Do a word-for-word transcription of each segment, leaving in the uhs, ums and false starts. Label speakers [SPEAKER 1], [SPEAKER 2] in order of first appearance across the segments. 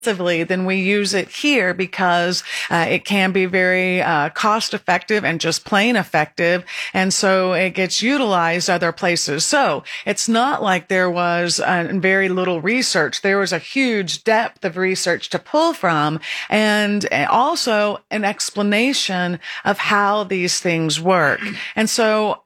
[SPEAKER 1] then we use it here because uh, it can be very uh, cost effective and just plain effective. And so it gets utilized other places. So it's not like there was uh, very little research. There was a huge depth of research to pull from, and also an explanation of how these things work. And so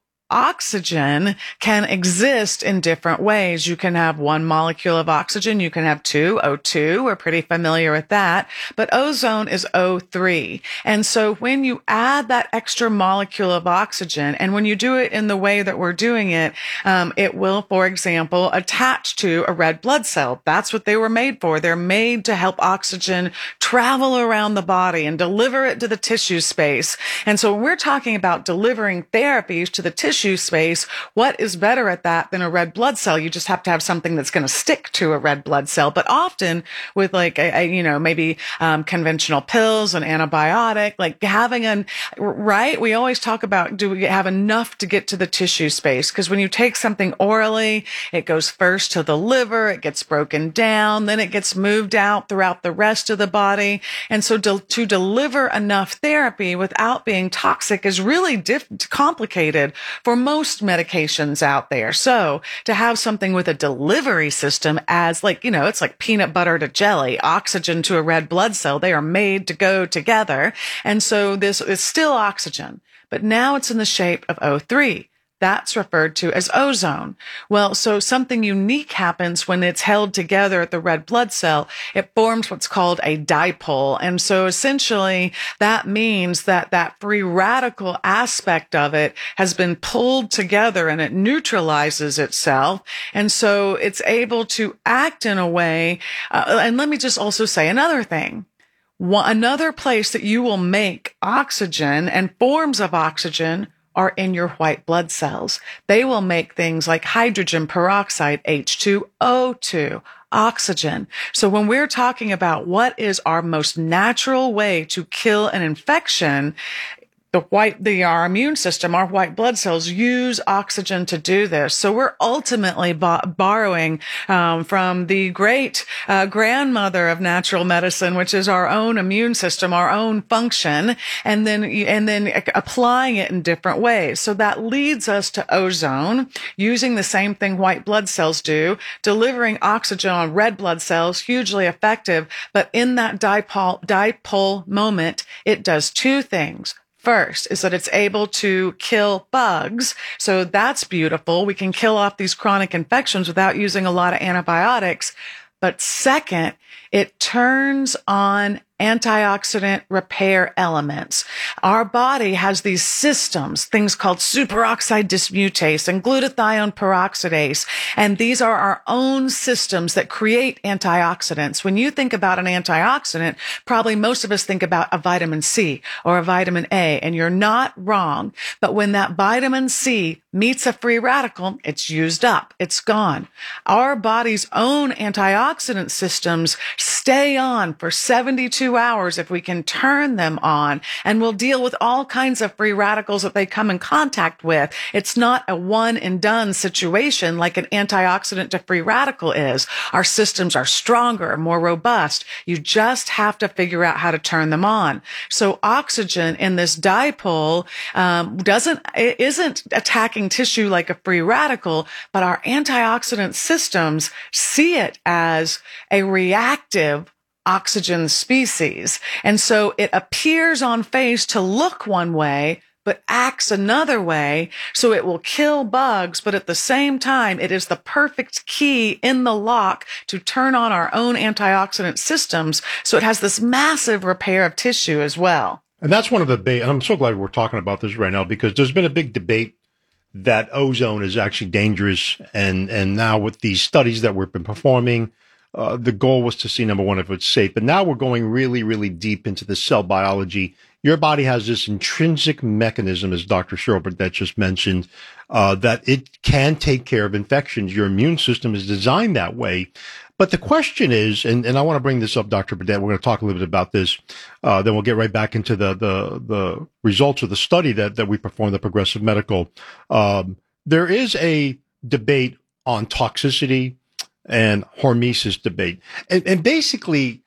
[SPEAKER 1] oxygen can exist in different ways. You can have one molecule of oxygen. You can have two, O two. We're pretty familiar with that. But ozone is O three. And so when you add that extra molecule of oxygen, and when you do it in the way that we're doing it, um, it will, for example, attach to a red blood cell. That's what they were made for. They're made to help oxygen travel around the body and deliver it to the tissue space. And so when we're talking about delivering therapies to the tissue space, what is better at that than a red blood cell? You just have to have something that's going to stick to a red blood cell. But often with like, a, a, you know, maybe um, conventional pills, an antibiotic, like having an, right? We always talk about, do we have enough to get to the tissue space? Because when you take something orally, it goes first to the liver, it gets broken down, then it gets moved out throughout the rest of the body. And so to, to deliver enough therapy without being toxic is really diff- complicated for most medications out there. So to have something with a delivery system as like, you know, it's like peanut butter to jelly, oxygen to a red blood cell, they are made to go together. And so this is still oxygen, but now it's in the shape of O three. That's referred to as ozone. Well, so something unique happens when it's held together at the red blood cell. It forms what's called a dipole. And so essentially that means that that free radical aspect of it has been pulled together and it neutralizes itself. And so it's able to act in a way. Uh, and let me just also say another thing. One, another place that you will make oxygen and forms of oxygen are in your white blood cells. They will make things like hydrogen peroxide, H two O two, oxygen. So when we're talking about what is our most natural way to kill an infection, the white, the, our immune system, our white blood cells use oxygen to do this. So we're ultimately bo- borrowing um, from the great uh, grandmother of natural medicine, which is our own immune system, our own function, and then and then applying it in different ways. So that leads us to ozone, using the same thing white blood cells do, delivering oxygen on red blood cells, hugely effective. But in that dipole, dipole moment, it does two things. First is that it's able to kill bugs. So that's beautiful. We can kill off these chronic infections without using a lot of antibiotics. But second, it turns on antioxidant repair elements. Our body has these systems, things called superoxide dismutase and glutathione peroxidase. And these are our own systems that create antioxidants. When you think about an antioxidant, probably most of us think about a vitamin C or a vitamin A, and you're not wrong. But when that vitamin C meets a free radical, it's used up. It's gone. Our body's own antioxidant systems stay on for seventy-two hours if we can turn them on, and we'll deal with all kinds of free radicals that they come in contact with. It's not a one and done situation like an antioxidant to free radical is. Our systems are stronger, more robust. You just have to figure out how to turn them on. So oxygen in this dipole um, doesn't, it isn't attacking tissue like a free radical, but our antioxidant systems see it as a reactive oxygen species. And so it appears on face to look one way, but acts another way. So it will kill bugs, but at the same time, it is the perfect key in the lock to turn on our own antioxidant systems. So it has this massive repair of tissue as well.
[SPEAKER 2] And that's one of the big, and I'm so glad we're talking about this right now, because there's been a big debate that ozone is actually dangerous. And, and now with these studies that we've been performing, Uh, the goal was to see, number one, if it's safe. But now we're going really, really deep into the cell biology. Your body has this intrinsic mechanism, as Doctor Cheryl Burdette just mentioned, uh, that it can take care of infections. Your immune system is designed that way. But the question is, and, and I want to bring this up, Doctor Burdette, we're going to talk a little bit about this. Uh, then we'll get right back into the, the, the results of the study that, that we performed at Progressive Medical. Um, there is a debate on toxicity and hormesis debate. And, and basically, it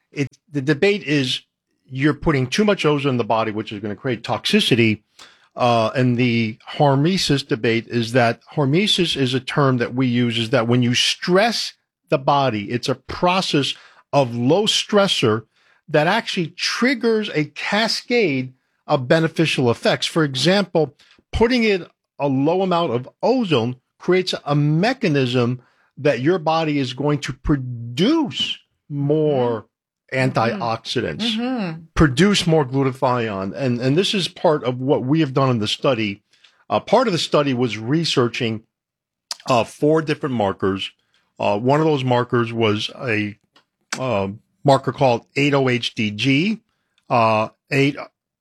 [SPEAKER 2] the debate is you're putting too much ozone in the body, which is going to create toxicity. Uh, and the hormesis debate is that hormesis is a term that we use is that when you stress the body, it's a process of low stressor that actually triggers a cascade of beneficial effects. For example, putting in a low amount of ozone creates a mechanism that your body is going to produce more antioxidants, mm-hmm. produce more glutathione. And, and this is part of what we have done in the study. Uh, part of the study was researching uh, four different markers. Uh, one of those markers was a uh, marker called eight O H D G, uh, eight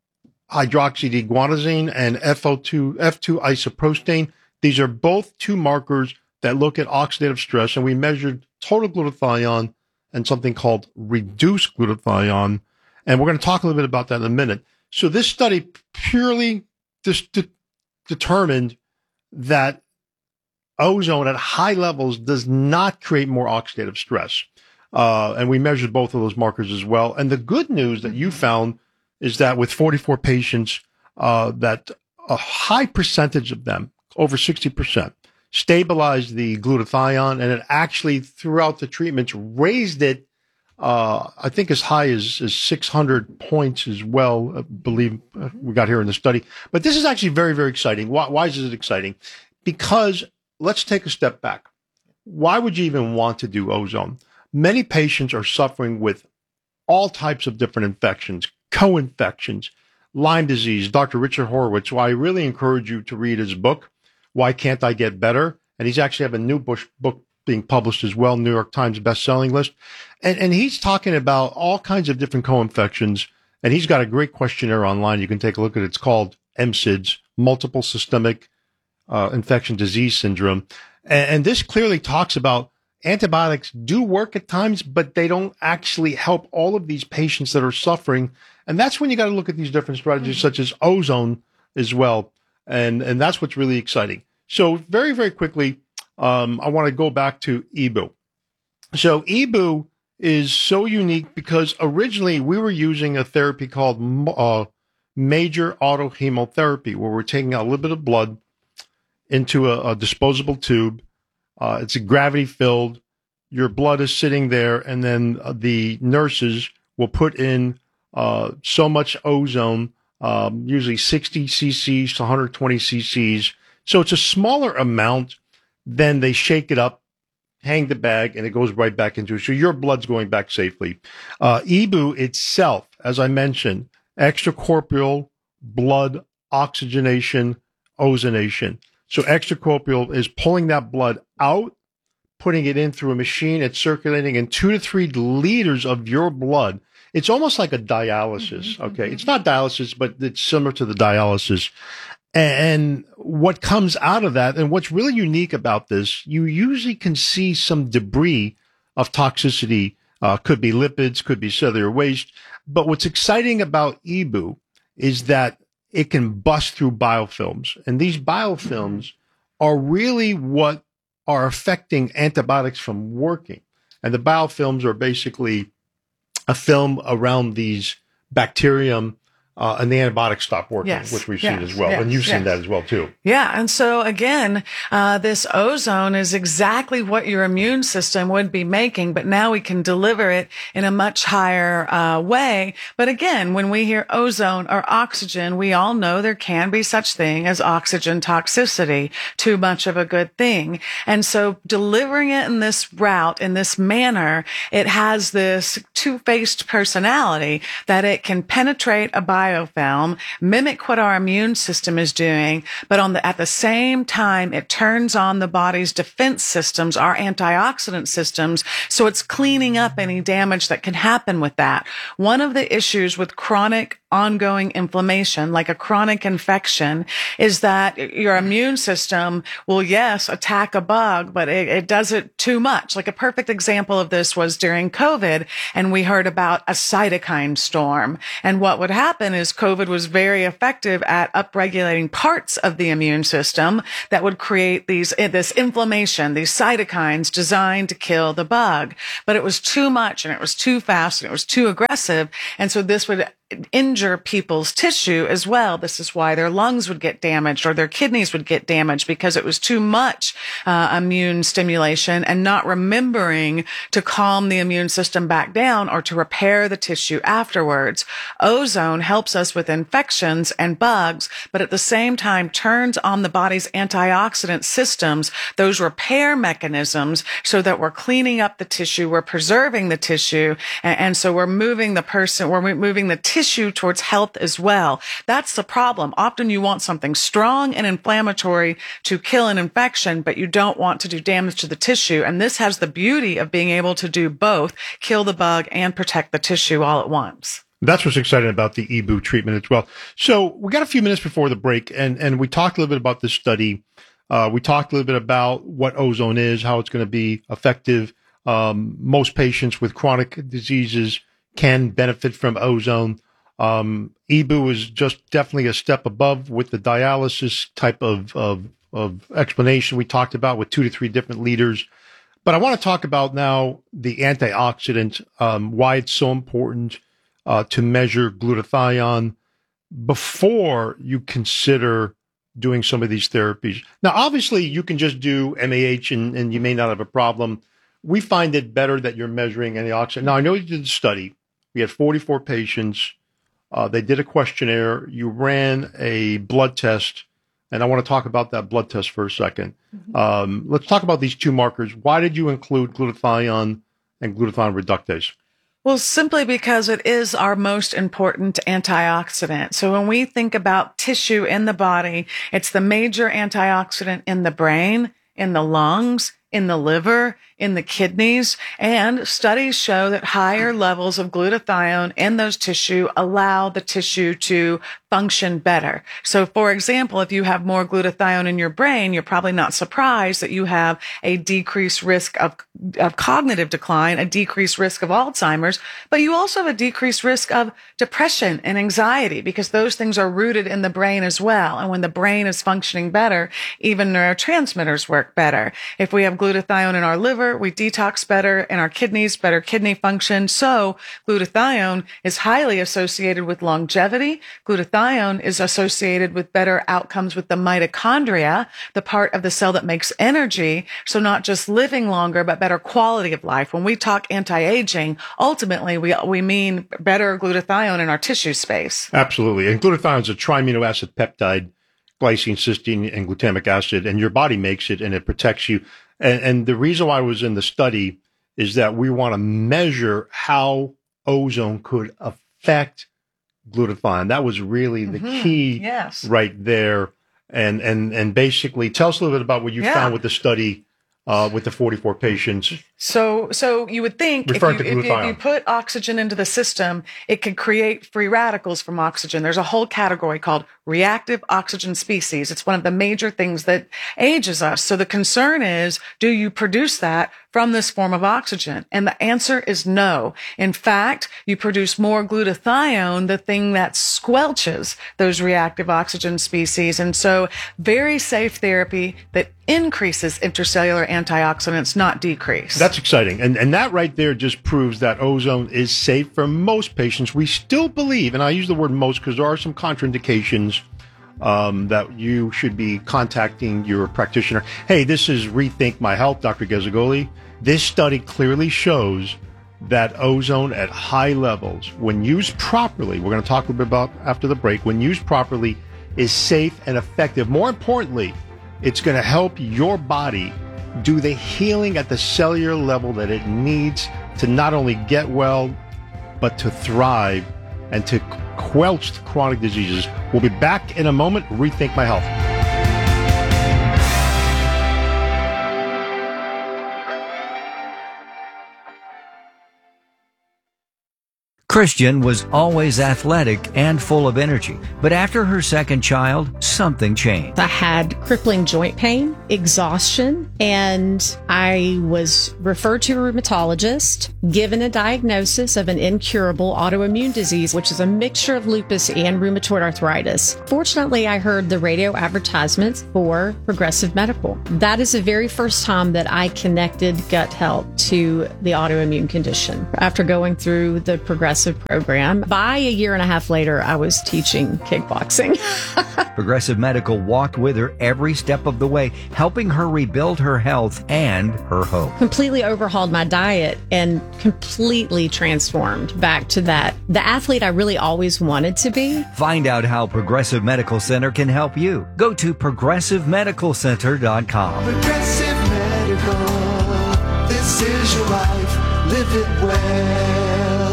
[SPEAKER 2] hydroxydeguanosine, and F O two, F two isoprostane. These are both two markers that look at oxidative stress, and we measured total glutathione and something called reduced glutathione. And we're going to talk a little bit about that in a minute. So this study purely dis- de- determined that ozone at high levels does not create more oxidative stress. Uh, and we measured both of those markers as well. And the good news that you found is that with forty-four patients, uh, that a high percentage of them, over sixty percent, stabilized the glutathione, and it actually, throughout the treatments, raised it, uh, I think, as high as, as six hundred points as well, I believe uh, we got here in the study. But this is actually very, very exciting. Why, why is it exciting? Because let's take a step back. Why would you even want to do ozone? Many patients are suffering with all types of different infections, co-infections, Lyme disease, Doctor Richard Horowitz, who I really encourage you to read his book, Why Can't I Get Better? And he's actually have a new book being published as well, New York Times best-selling list. And, and he's talking about all kinds of different co-infections. And he's got a great questionnaire online. You can take a look at it. It's called M S I D S, Multiple Systemic uh, Infection Disease Syndrome. And, and this clearly talks about antibiotics do work at times, but they don't actually help all of these patients that are suffering. And that's when you got to look at these different strategies, such as ozone as well. And, and that's what's really exciting. So very, very quickly, um, I want to go back to E B U. So E B U is so unique because originally we were using a therapy called uh, major autohemotherapy, where we're taking out a little bit of blood into a, a disposable tube. Uh, it's gravity filled. Your blood is sitting there, and then uh, the nurses will put in uh, so much ozone, um, usually sixty cc's to one hundred twenty cc's. So it's a smaller amount. Then they shake it up, hang the bag, and it goes right back into it. So your blood's going back safely. Uh, E B U itself, as I mentioned, extracorporeal blood oxygenation, ozonation. So extracorporeal is pulling that blood out, putting it in through a machine. It's circulating in two to three liters of your blood. It's almost like a dialysis. Mm-hmm. Okay. It's not dialysis, but it's similar to the dialysis. And what comes out of that, and what's really unique about this, you usually can see some debris of toxicity. Uh, could be lipids, could be cellular waste. But what's exciting about E B U is that it can bust through biofilms. And these biofilms are really what are affecting antibiotics from working. And the biofilms are basically a film around these bacterium, uh, and the antibiotics stop working, yes, which we've yes, seen as well. Yes, and you've yes. seen that as well, too.
[SPEAKER 1] Yeah. And so, again, uh, this ozone is exactly what your immune system would be making, but now we can deliver it in a much higher uh, way. But again, when we hear ozone or oxygen, we all know there can be such thing as oxygen toxicity, too much of a good thing. And so delivering it in this route, in this manner, it has this two-faced personality that it can penetrate a biofilm, mimic what our immune system is doing, but on the, at the same time, it turns on the body's defense systems, our antioxidant systems, so it's cleaning up any damage that can happen with that. One of the issues with chronic ongoing inflammation, like a chronic infection, is that your immune system will, yes, attack a bug, but it, it does it too much. Like a perfect example of this was during COVID, and we heard about a cytokine storm. And what would happen is COVID was very effective at upregulating parts of the immune system that would create these, this inflammation, these cytokines designed to kill the bug. But it was too much, and it was too fast, and it was too aggressive. And so this would injure people's tissue as well. This is why their lungs would get damaged or their kidneys would get damaged, because it was too much uh, immune stimulation and not remembering to calm the immune system back down or to repair the tissue afterwards. Ozone helps us with infections and bugs, but at the same time turns on the body's antioxidant systems, those repair mechanisms, so that we're cleaning up the tissue, we're preserving the tissue, and, and so we're moving the person, we're moving the tissue tissue towards health as well. That's the problem. Often you want something strong and inflammatory to kill an infection, but you don't want to do damage to the tissue. And this has the beauty of being able to do both, kill the bug and protect the tissue all at once.
[SPEAKER 2] That's what's exciting about the E B U treatment as well. So we got a few minutes before the break, and, and we talked a little bit about this study. Uh, we talked a little bit about what ozone is, how it's going to be effective. Um, most patients with chronic diseases can benefit from ozone. Um, E B U is just definitely a step above with the dialysis type of, of, of explanation we talked about with two to three different liters. But I want to talk about now the antioxidant, um, why it's so important uh, to measure glutathione before you consider doing some of these therapies. Now, obviously, you can just do M A H and, and you may not have a problem. We find it better that you're measuring antioxidant. Now, I know you did the study. We had forty-four patients. Uh, they did a questionnaire. You ran a blood test, and I want to talk about that blood test for a second. Mm-hmm. Um, let's talk about these two markers. Why did you include glutathione and glutathione reductase?
[SPEAKER 1] Well, simply because it is our most important antioxidant. So when we think about tissue in the body, it's the major antioxidant in the brain, in the lungs, in the liver, in the kidneys, and studies show that higher levels of glutathione in those tissue allow the tissue to function better. So, for example, if you have more glutathione in your brain, you're probably not surprised that you have a decreased risk of, of cognitive decline, a decreased risk of Alzheimer's, but you also have a decreased risk of depression and anxiety, because those things are rooted in the brain as well. And when the brain is functioning better, even neurotransmitters work better. If we have glutathione in our liver, we detox better, in our kidneys, better kidney function. So glutathione is highly associated with longevity. Glutathione is associated with better outcomes with the mitochondria, the part of the cell that makes energy. So not just living longer, but better quality of life. When we talk anti-aging, ultimately we we mean better glutathione in our tissue space.
[SPEAKER 2] Absolutely. And glutathione is a triamino acid peptide, glycine, cysteine, and glutamic acid, and your body makes it and it protects you. And, and the reason why I was in the study is that we want to measure how ozone could affect glutathione. That was really the
[SPEAKER 1] mm-hmm.
[SPEAKER 2] key
[SPEAKER 1] yes.
[SPEAKER 2] right there. And, and, and basically tell us a little bit about what you yeah. found with the study uh, with the forty-four patients.
[SPEAKER 1] So, so you would think if you, if, you, if you put oxygen into the system, it could create free radicals from oxygen. There's a whole category called reactive oxygen species. It's one of the major things that ages us. So the concern is, do you produce that from this form of oxygen? And the answer is no. In fact, you produce more glutathione, the thing that squelches those reactive oxygen species. And so very safe therapy that increases intercellular antioxidants, not decrease.
[SPEAKER 2] That's exciting. And and that right there just proves that ozone is safe for most patients. We still believe, and I use the word most because there are some contraindications, um, that you should be contacting your practitioner. Hey, this is Rethink My Health, Doctor Gazzagoli. This study clearly shows that ozone at high levels, when used properly, we're going to talk a little bit about after the break, when used properly, is safe and effective. More importantly, it's going to help your body do the healing at the cellular level that it needs to not only get well, but to thrive and to quelch chronic diseases. We'll be back in a moment. Rethink My Health.
[SPEAKER 3] Christian was always athletic and full of energy, but after her second child, something changed.
[SPEAKER 4] I had crippling joint pain, exhaustion, and I was referred to a rheumatologist, given a diagnosis of an incurable autoimmune disease, which is a mixture of lupus and rheumatoid arthritis. Fortunately, I heard the radio advertisements for Progressive Medical. That is the very first time that I connected gut health to the autoimmune condition. After going through the Progressive program, by a year and a half later, I was teaching kickboxing.
[SPEAKER 3] Progressive Medical walked with her every step of the way, helping her rebuild her health and her hope.
[SPEAKER 4] Completely overhauled my diet and completely transformed back to that, the athlete I really always wanted to be.
[SPEAKER 3] Find out how Progressive Medical Center can help you. Go to progressive medical center dot com.
[SPEAKER 5] Progressive Medical, this is your life, live it well.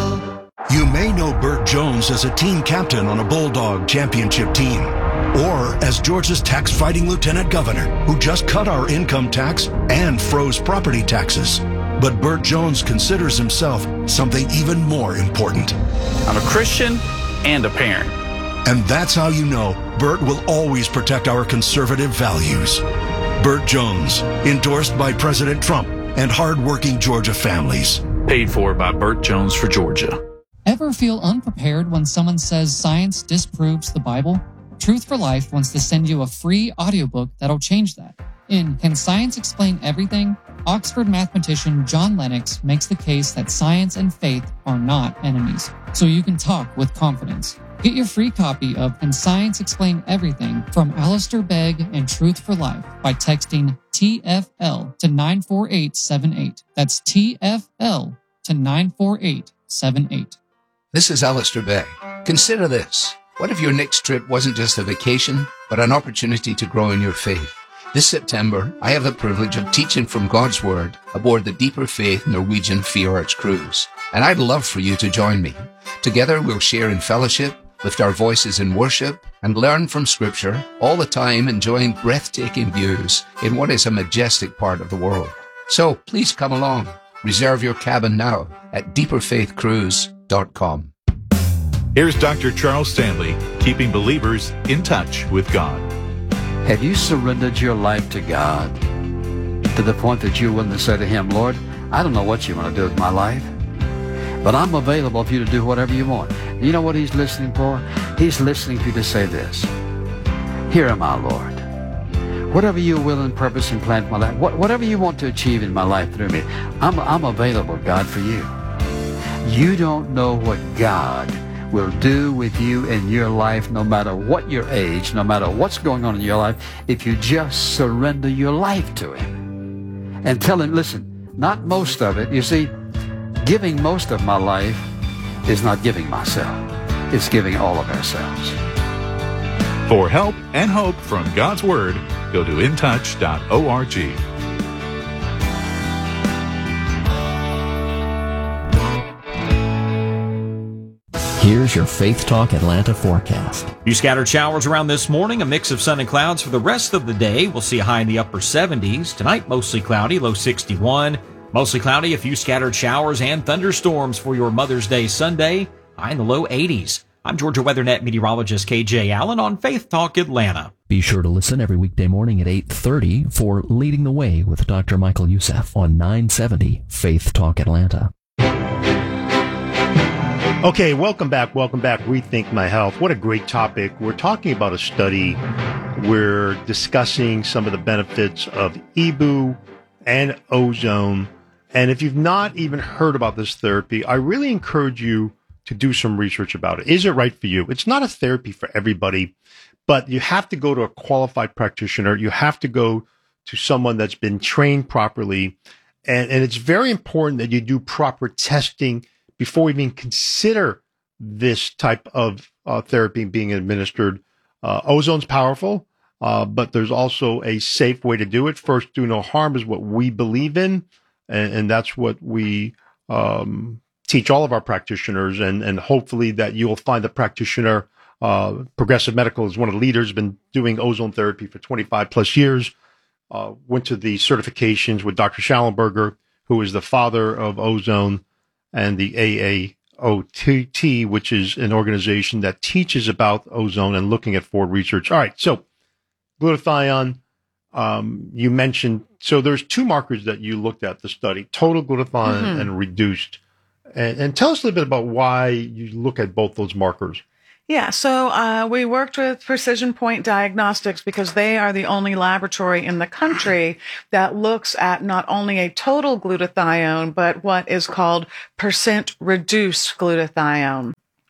[SPEAKER 6] You may know Burt Jones as a team captain on a Bulldog championship team, or as Georgia's tax-fighting lieutenant governor who just cut our income tax and froze property taxes. But Burt Jones considers himself something even more important.
[SPEAKER 7] I'm a Christian and a parent.
[SPEAKER 6] And that's how you know Burt will always protect our conservative values. Burt Jones, endorsed by President Trump and hardworking Georgia families.
[SPEAKER 7] Paid for by Burt Jones for Georgia.
[SPEAKER 8] Ever feel unprepared when someone says science disproves the Bible? Truth for Life wants to send you a free audiobook that'll change that. In Can Science Explain Everything? Oxford mathematician John Lennox makes the case that science and faith are not enemies, so you can talk with confidence. Get your free copy of Can Science Explain Everything from Alistair Begg and Truth for Life by texting T F L to nine four eight seven eight. That's T F L to nine four eight seven eight.
[SPEAKER 9] This is Alistair Begg. Consider this. What if your next trip wasn't just a vacation, but an opportunity to grow in your faith? This September, I have the privilege of teaching from God's Word aboard the Deeper Faith Norwegian Fjords cruise. And I'd love for you to join me. Together we'll share in fellowship, lift our voices in worship, and learn from Scripture, all the time enjoying breathtaking views in what is a majestic part of the world. So please come along. Reserve your cabin now at deeper faith cruise dot com.
[SPEAKER 10] Here's Doctor Charles Stanley, keeping believers in touch with God.
[SPEAKER 11] Have you surrendered your life to God to the point that you're willing to say to Him, Lord, I don't know what you want to do with my life, but I'm available for you to do whatever you want. You know what He's listening for? He's listening for you to say this. Here am I, Lord. Whatever your will and purpose and plan for my life, whatever you want to achieve in my life through me, I'm, I'm available, God, for you. You don't know what God will do with you in your life, no matter what your age, no matter what's going on in your life, if you just surrender your life to Him and tell Him, listen, not most of it. You see, giving most of my life is not giving myself. It's giving all of ourselves.
[SPEAKER 10] For help and hope from God's Word, go to in touch dot org.
[SPEAKER 12] Here's your Faith Talk Atlanta forecast.
[SPEAKER 13] Few scattered showers around this morning, a mix of sun and clouds for the rest of the day. We'll see a high in the upper seventies. Tonight, mostly cloudy, low sixty-one. Mostly cloudy, a few scattered showers and thunderstorms for your Mother's Day Sunday, high in the low eighties. I'm Georgia WeatherNet meteorologist K J Allen on Faith Talk Atlanta.
[SPEAKER 12] Be sure to listen every weekday morning at eight thirty for Leading the Way with Doctor Michael Youssef on nine seventy Faith Talk Atlanta.
[SPEAKER 2] Okay, welcome back. Welcome back. Rethink My Health. What a great topic. We're talking about a study. We're discussing some of the benefits of E B U and ozone. And if you've not even heard about this therapy, I really encourage you to do some research about it. Is it right for you? It's not a therapy for everybody, but you have to go to a qualified practitioner. You have to go to someone that's been trained properly. And, and it's very important that you do proper testing before we even consider this type of uh, therapy being administered. Uh, ozone's powerful, uh, but there's also a safe way to do it. First, do no harm is what we believe in, and, and that's what we um, teach all of our practitioners, and, and hopefully that you'll find the practitioner. Uh, Progressive Medical is one of the leaders, been doing ozone therapy for twenty-five plus years, uh, went to the certifications with Doctor Schallenberger, who is the father of ozone, and the A A O T T, which is an organization that teaches about ozone and looking at forward research. All right, so glutathione, um, you mentioned, so there's two markers that you looked at the study, total glutathione
[SPEAKER 1] Mm-hmm.
[SPEAKER 2] and reduced. And, and tell us a little bit about why you look at both those markers.
[SPEAKER 1] Yeah, so uh, we worked with Precision Point Diagnostics because they are the only laboratory in the country that looks at not only a total glutathione, but what is called percent reduced glutathione.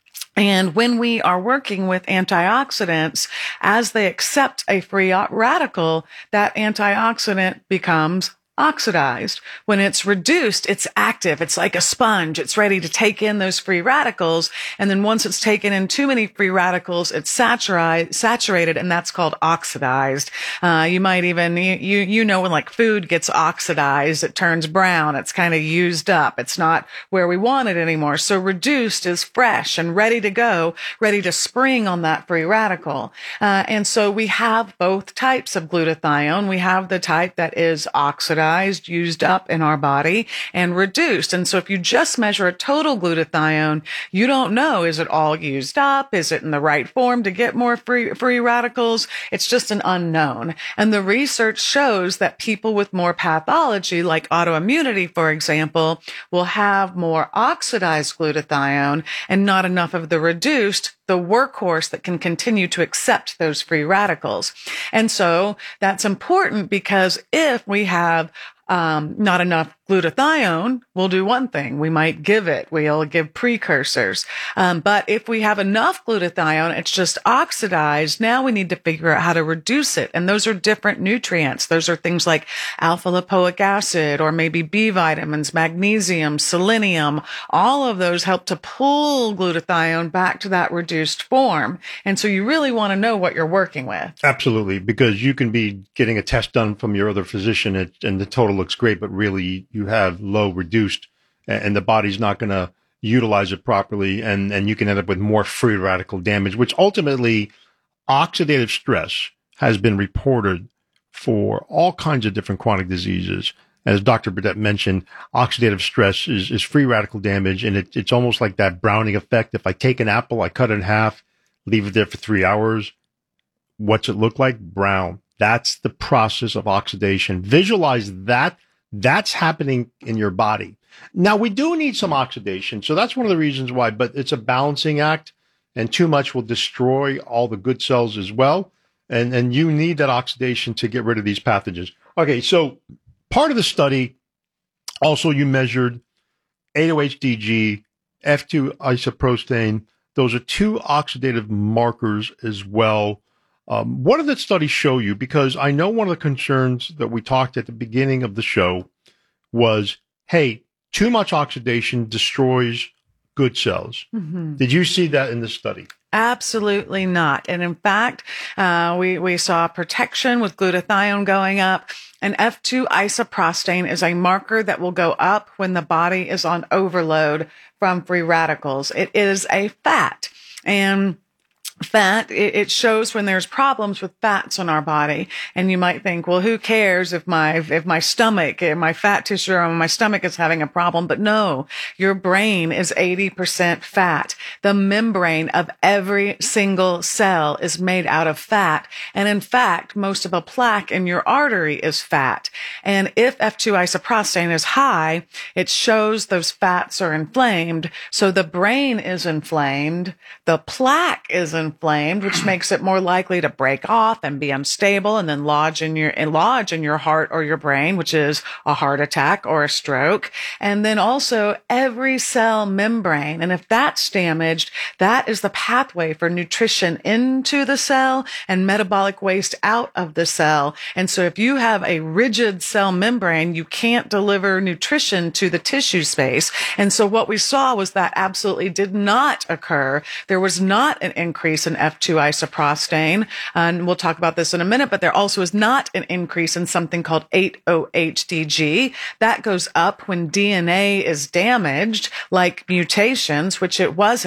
[SPEAKER 1] And when we are working with antioxidants, as they accept a free radical, that antioxidant becomes oxidized. When it's reduced, it's active. It's like a sponge. It's ready to take in those free radicals. And then once it's taken in too many free radicals, it's saturate, saturated, and that's called oxidized. Uh, you might even, you, you, you know, when like food gets oxidized, it turns brown. It's kind of used up. It's not where we want it anymore. So reduced is fresh and ready to go, ready to spring on that free radical. Uh, and so we have both types of glutathione. We have the type that is oxidized, used up in our body, and reduced. And so if you just measure a total glutathione, you don't know, is it all used up? Is it in the right form to get more free, free radicals? It's just an unknown. And the research shows that people with more pathology, like autoimmunity, for example, will have more oxidized glutathione and not enough of the reduced, the workhorse that can continue to accept those free radicals. And so that's important because if we have um, not enough glutathione, we'll do one thing. We might give it. We'll give precursors. Um, but if we have enough glutathione, it's just oxidized. Now we need to figure out how to reduce it. And those are different nutrients. Those are things like alpha lipoic acid or maybe B vitamins, magnesium, selenium. All of those help to pull glutathione back to that reduced form. And so you really want to know what you're working with.
[SPEAKER 2] Absolutely, because you can be getting a test done from your other physician and, and the total looks great, but really you have low reduced and the body's not going to utilize it properly. And, and you can end up with more free radical damage, which ultimately oxidative stress has been reported for all kinds of different chronic diseases. As Doctor Burdett mentioned, oxidative stress is, is free radical damage. And it, it's almost like that Browning effect. If I take an apple, I cut it in half, leave it there for three hours. What's it look like? Brown. That's the process of oxidation. Visualize that. That's happening in your body. Now, we do need some oxidation. So that's one of the reasons why, but it's a balancing act and too much will destroy all the good cells as well. And, and you need that oxidation to get rid of these pathogens. Okay. So part of the study, also you measured eight oh H D G, F two isoprostane. Those are two oxidative markers as well. Um, what did that study show you? Because I know one of the concerns that we talked at the beginning of the show was, hey, too much oxidation destroys good cells. Mm-hmm. Did you see that in the study?
[SPEAKER 1] Absolutely not. And in fact, uh, we, we saw protection with glutathione going up. And F two isoprostane is a marker that will go up when the body is on overload from free radicals. It is a fat. And fat, it, it shows when there's problems with fats in our body. And you might think, well, who cares if my, if my stomach, if my fat tissue or my stomach is having a problem? But no, your brain is eighty percent fat. The membrane of every single cell is made out of fat. And in fact, most of a plaque in your artery is fat. And if F two isoprostane is high, it shows those fats are inflamed. So the brain is inflamed. The plaque is inflamed. inflamed, which makes it more likely to break off and be unstable and then lodge in your, lodge in your heart or your brain, which is a heart attack or a stroke. And then also every cell membrane. And if that's damaged, that is the pathway for nutrition into the cell and metabolic waste out of the cell. And so if you have a rigid cell membrane, you can't deliver nutrition to the tissue space. And so what we saw was that absolutely did not occur. There was not an increase in F two isoprostane. And we'll talk about this in a minute, but there also is not an increase in something called eight oh H D G. That goes up when D N A is damaged, like mutations, which it wasn't.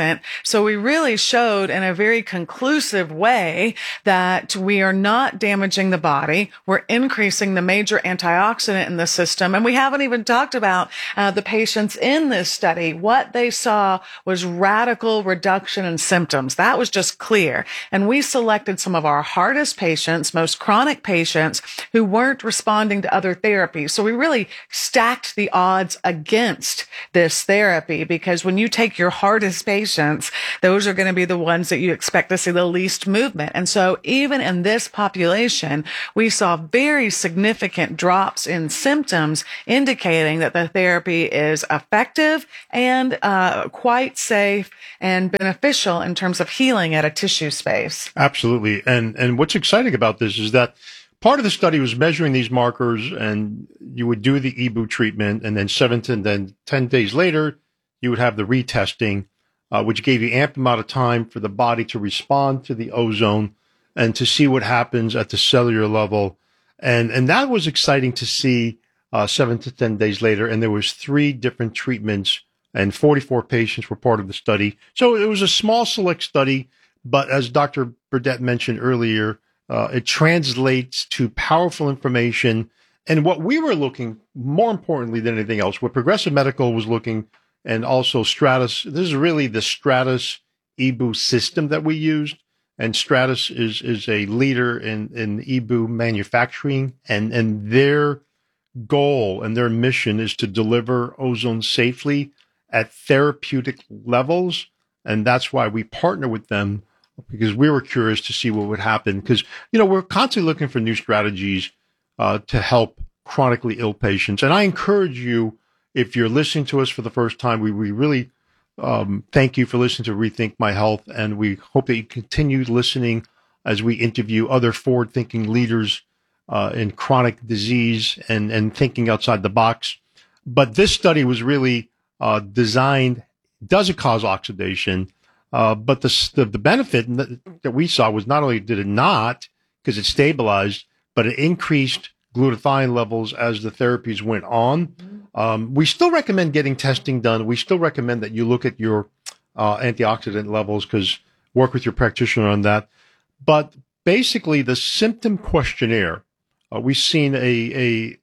[SPEAKER 1] patient. So we really showed in a very conclusive way that we are not damaging the body. We're increasing the major antioxidant in the system. And we haven't even talked about uh, the patients in this study. What they saw was radical reduction in symptoms. That was just clear. And we selected some of our hardest patients, most chronic patients who weren't responding to other therapies. So we really stacked the odds against this therapy, because when you take your hardest patients, those are going to be the ones that you expect to see the least movement. And so even in this population, we saw very significant drops in symptoms, indicating that the therapy is effective and uh, quite safe and beneficial in terms of healing at a tissue space.
[SPEAKER 2] Absolutely. And and what's exciting about this is that part of the study was measuring these markers, and you would do the E B U treatment, and then seven to then ten days later, you would have the retesting, uh, which gave you ample amount of time for the body to respond to the ozone and to see what happens at the cellular level. And and that was exciting to see uh, seven to ten days later. And there was three different treatments, and forty-four patients were part of the study. So it was a small select study, but as Doctor Burdett mentioned earlier, uh, it translates to powerful information. And what we were looking, more importantly than anything else, what Progressive Medical was looking, and also Stratus, this is really the Stratus E B U system that we used. And Stratus is is a leader in, in E B U manufacturing, and, and their goal and their mission is to deliver ozone safely at therapeutic levels. And that's why we partner with them, because we were curious to see what would happen. Because, you know, we're constantly looking for new strategies uh, to help chronically ill patients. And I encourage you, if you're listening to us for the first time, we, we really um, thank you for listening to Rethink My Health. And we hope that you continue listening as we interview other forward-thinking leaders uh, in chronic disease and, and thinking outside the box. But this study was really uh, designed, does it cause oxidation? Uh, but the, the the benefit that we saw was not only did it not, because it stabilized, but it increased glutathione levels as the therapies went on. Um, we still recommend getting testing done. We still recommend that you look at your uh, antioxidant levels, because work with your practitioner on that. But basically, the symptom questionnaire, uh, we've seen a, a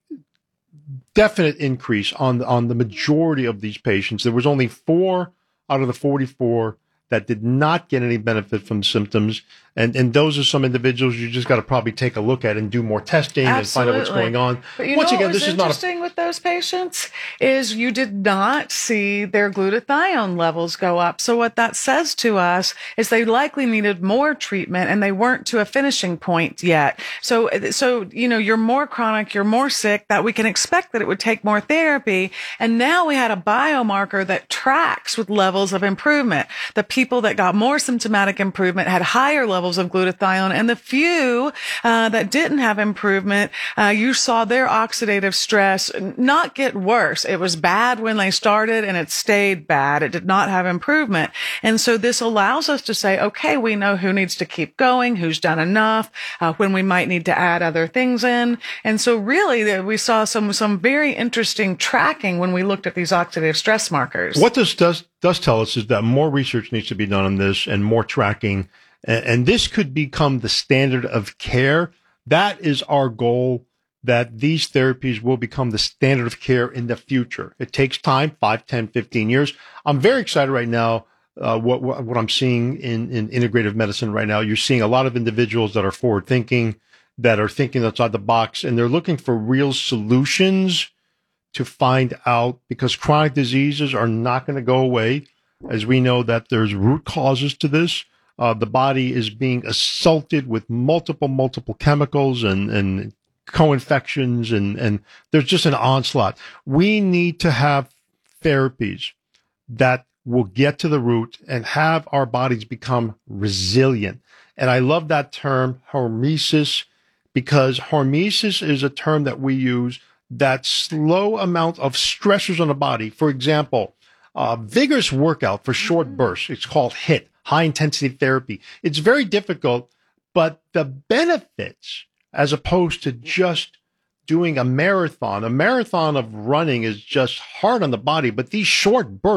[SPEAKER 2] definite increase on on the majority of these patients. There was only four out of the forty-four that did not get any benefit from symptoms. And and those are some individuals you just got to probably take a look at and do more testing. Absolutely. And find out what's going on.
[SPEAKER 1] But you
[SPEAKER 2] Once
[SPEAKER 1] know
[SPEAKER 2] again,
[SPEAKER 1] what was
[SPEAKER 2] this is not
[SPEAKER 1] interesting with those patients is you did not see their glutathione levels go up. So what that says to us is they likely needed more treatment and they weren't to a finishing point yet. So, so, you know, you're more chronic, you're more sick, that we can expect that it would take more therapy. And now we had a biomarker that tracks with levels of improvement. The people that got more symptomatic improvement had higher levels of glutathione, and the few uh, that didn't have improvement, uh, you saw their oxidative stress not get worse. It was bad when they started, and it stayed bad. It did not have improvement. And so this allows us to say, okay, we know who needs to keep going, who's done enough, uh, when we might need to add other things in. And so really, we saw some some very interesting tracking when we looked at these oxidative stress markers.
[SPEAKER 2] What this does does tell us is that more research needs to be done on this and more tracking. And this could become the standard of care. That is our goal, that these therapies will become the standard of care in the future. It takes time, five, ten, fifteen years. I'm very excited right now, uh, what, what, what I'm seeing in, in integrative medicine right now. You're seeing a lot of individuals that are forward thinking, that are thinking outside the box, and they're looking for real solutions to find out, because chronic diseases are not going to go away. As we know that there's root causes to this. Uh, the body is being assaulted with multiple, multiple chemicals and, and co-infections, and, and there's just an onslaught. We need to have therapies that will get to the root and have our bodies become resilient. And I love that term, hormesis, because hormesis is a term that we use, that slow amount of stressors on the body. For example, uh, vigorous workout for short bursts. It's called HIIT. High intensity therapy. It's very difficult, but the benefits, as opposed to just doing a marathon, a marathon of running is just hard on the body, but these short bursts,